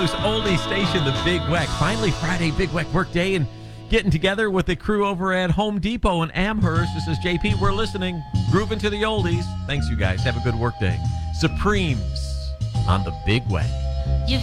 News oldie station, the Big Weck. Finally, Friday, Big Weck work day, and getting together with the crew over at Home Depot in Amherst. This is JP. We're listening, grooving to the oldies. Thanks, you guys. Have a good work day. Supremes on the Big Weck. You've